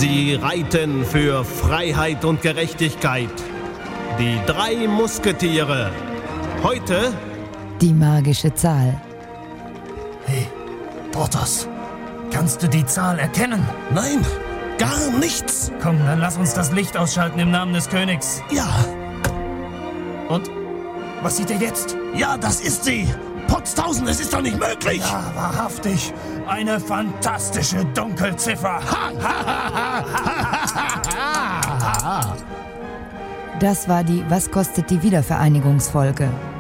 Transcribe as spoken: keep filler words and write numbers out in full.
Sie reiten für Freiheit und Gerechtigkeit. Die drei Musketiere. Heute die magische Zahl. Hey, Porthos, kannst du die Zahl erkennen? Nein, gar nichts. Komm, dann lass uns das Licht ausschalten im Namen des Königs. Ja. Und? Was sieht er jetzt? Ja, das ist sie. Potztausend, es ist doch nicht möglich. Ja, wahrhaftig. Eine fantastische Dunkelziffer. Das war die Was kostet die Wiedervereinigungsfolge.